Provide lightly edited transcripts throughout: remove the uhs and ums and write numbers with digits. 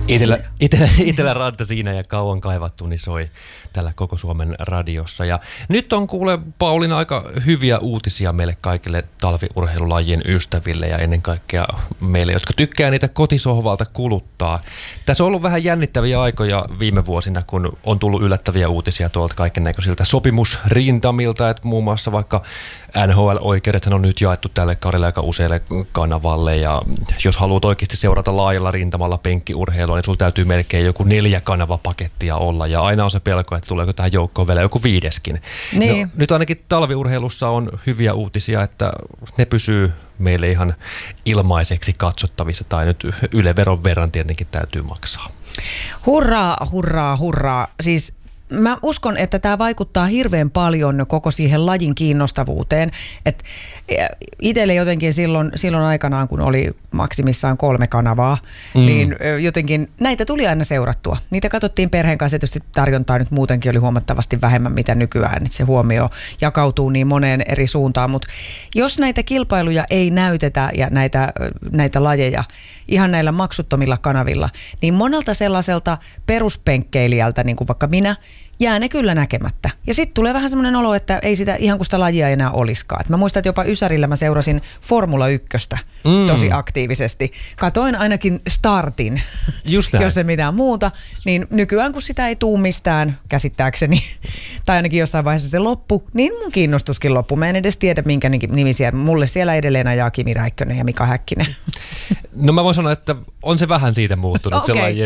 Eteläranta siinä ja kauan kaivattu, niin soi tällä koko Suomen radiossa. Ja nyt on kuule Pauliina aika hyviä uutisia meille kaikille talviurheilulajien ystäville ja ennen kaikkea meille, jotka tykkää niitä kotisohvalta kuluttaa. Tässä on ollut vähän jännittäviä aikoja viime vuosina, kun on tullut yllättäviä uutisia tuolta kaikennäköisiltä sopimusrintamilta, että muun muassa vaikka NHL-oikeudethan on nyt jaettu tälle kaudelle aika useille kanavalle ja jos haluat oikeasti seurata laajalla rintamalla penkkiurheilua, niin sulla täytyy melkein joku 4 kanavapakettia olla ja aina on se pelko, että tuleeko tähän joukkoon vielä joku 5. Niin. No, nyt ainakin talviurheilussa on hyviä uutisia, että ne pysyy meille ihan ilmaiseksi katsottavissa tai nyt Yle-veron verran tietenkin täytyy maksaa. Hurraa, hurraa, hurraa. Siis mä uskon, että tämä vaikuttaa hirveän paljon koko siihen lajin kiinnostavuuteen. Et itselle jotenkin silloin aikanaan, kun oli maksimissaan 3 kanavaa, niin jotenkin näitä tuli aina seurattua. Niitä katsottiin perheen kanssa, tietysti tarjontaa nyt muutenkin oli huomattavasti vähemmän mitä nykyään, että se huomio jakautuu niin moneen eri suuntaan. Mutta jos näitä kilpailuja ei näytetä ja näitä lajeja ihan näillä maksuttomilla kanavilla, niin monelta sellaiselta peruspenkkeilijältä, niin kuin vaikka minä, jää ne kyllä näkemättä. Ja sitten tulee vähän semmoinen olo, että ei sitä ihan kuin sitä lajia enää olisikaan. Et mä muistan, että jopa Ysärillä mä seurasin Formula 1 tosi aktiivisesti. Katoin ainakin startin, jos ei mitään muuta. Niin nykyään, kun sitä ei tuu mistään käsittääkseni, tai ainakin jossain vaiheessa se loppu, niin mun kiinnostuskin loppu. Mä en edes tiedä, minkä nimisiä. Mulle siellä edelleen ajaa Kimi Räikkönen ja Mika Häkkinen. No mä voin sanoa, että on se vähän siitä muuttunut se laji.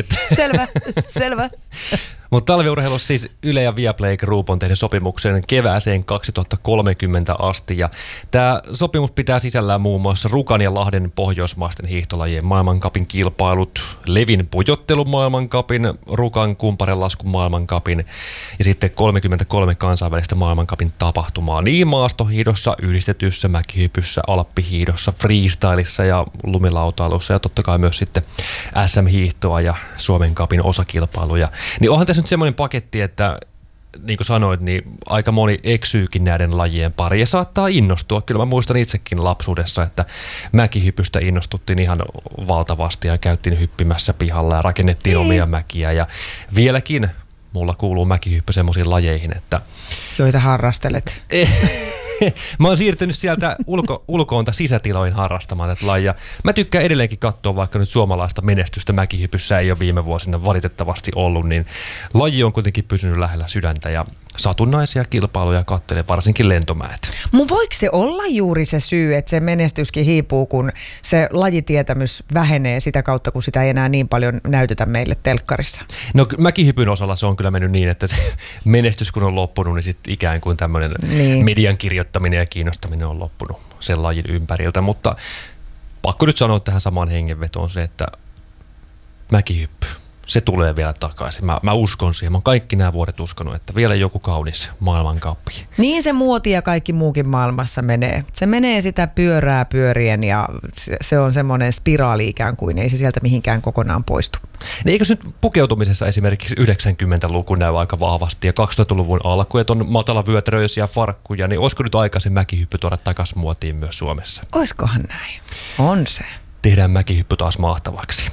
Selvä. Mutta talviurheilussa siis Yle ja Viaplay Group on tehnyt sopimuksen kevääseen 2030 asti ja tämä sopimus pitää sisällään muun muassa Rukan ja Lahden pohjoismaisten hiihtolajien maailmancupin kilpailut, Levin pujottelun maailmancupin, Rukan kumparenlaskun maailmancupin ja sitten 33 kansainvälistä maailmancupin tapahtumaa niin maastohiidossa, yhdistetyssä, mäkihypyssä, alppihiidossa, freestylissa ja lumilautailussa ja totta kai myös sitten SM-hiihtoa ja Suomen cupin osakilpailuja. Niin onhan tässä nyt semmoinen paketti, että niin kuin sanoit, niin aika moni eksyykin näiden lajien pari ja saattaa innostua. Kyllä mä muistan itsekin lapsuudessa, että mäkihypystä innostuttiin ihan valtavasti ja käytiin hyppimässä pihalla ja rakennettiin omia mäkiä. Ja vieläkin mulla kuuluu mäkihyppy semmoisiin lajeihin, että joita harrastelet. Mä oon siirtynyt sieltä ulkoonta sisätiloihin harrastamaan tätä lajia. Mä tykkään edelleenkin katsoa, vaikka nyt suomalaista menestystä mäkihypyssä ei ole viime vuosina valitettavasti ollut, niin laji on kuitenkin pysynyt lähellä sydäntä ja satunnaisia kilpailuja katselen, varsinkin lentomäet. Voiko se olla juuri se syy, että se menestyskin hiipuu, kun se lajitietämys vähenee sitä kautta, kun sitä ei enää niin paljon näytetä meille telkkarissa? No mäkihypyn osalla se on kyllä mennyt niin, että se menestys kun on loppunut, niin sitten ikään kuin tämmöinen median kirjoittaminen ja kiinnostaminen on loppunut sen lajin ympäriltä, mutta pakko nyt sanoa tähän samaan hengenvetoon se, että mäkihyppy, se tulee vielä takaisin. Mä uskon siihen. Mä oon kaikki nämä vuodet uskonut, että vielä joku kaunis maailmankappi. Niin se muoti ja kaikki muukin maailmassa menee. Se menee sitä pyörää pyörien ja se on semmoinen spiraali ikään kuin. Ei se sieltä mihinkään kokonaan poistu. Niin eikö nyt pukeutumisessa esimerkiksi 90-luku näy aika vahvasti ja 2000-luvun alku, että on matalavyötäröisiä farkkuja, niin olisiko nyt aika se mäkihyppy tuoda takaisin muotiin myös Suomessa? Oiskohan näin? On se. Tehdään mäkihyppy taas mahtavaksi.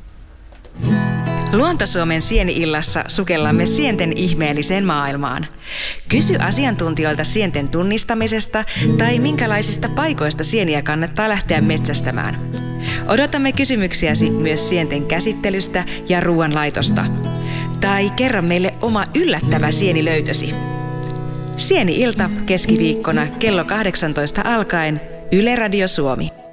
Luontosuomen Sieni-illassa sukellamme sienten ihmeelliseen maailmaan. Kysy asiantuntijoilta sienten tunnistamisesta tai minkälaisista paikoista sieniä kannattaa lähteä metsästämään. Odotamme kysymyksiäsi myös sienten käsittelystä ja ruoanlaitosta. Tai kerro meille oma yllättävä sienilöytösi. Sieni-ilta keskiviikkona kello 18 alkaen Yle Radio Suomi.